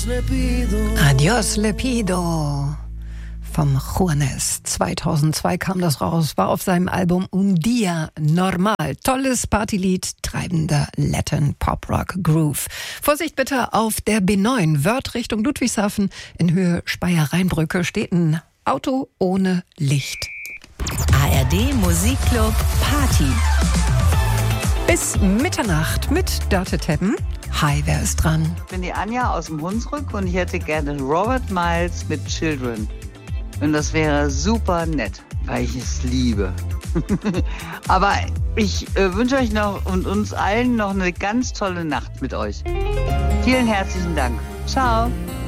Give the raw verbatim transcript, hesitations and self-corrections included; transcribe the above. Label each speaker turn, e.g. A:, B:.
A: Adios Lepido vom Juanes. zweitausendzwei kam das raus, war auf seinem Album Un Dia Normal. Tolles Partylied, treibender Latin Pop-Rock Groove. Vorsicht bitte auf der B neun, Wörth Richtung Ludwigshafen in Höhe Speyer-Rheinbrücke steht ein Auto ohne Licht.
B: A R D Musikclub Party.
A: Bis Mitternacht mit Dörte Teppen. Hi, wer ist dran?
C: Ich bin die Anja aus dem Hunsrück und ich hätte gerne Robert Miles mit Children. Und das wäre super nett, weil ich es liebe. Aber ich äh, wünsche euch noch und uns allen noch eine ganz tolle Nacht mit euch. Vielen herzlichen Dank. Ciao.